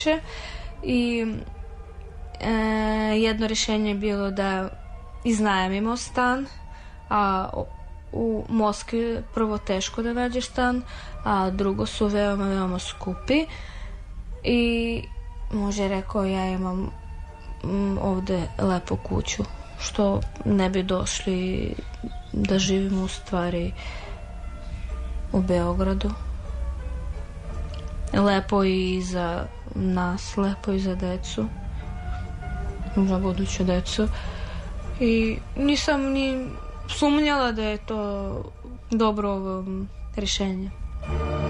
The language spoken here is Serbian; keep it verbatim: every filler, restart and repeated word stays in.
i e, jedno rješenje je bilo da iznajmimo stan, a u Moskvi prvo teško da nađeš stan, a drugo su veoma, veoma skupi i može rekao ja imam m, ovde lepu kuću, što ne bi došli da živimo u stvari u Beogradu. Lepo i za nas, lepo i za decu, za buduću decu, i nisam ni sumnjala da je to dobro rješenje.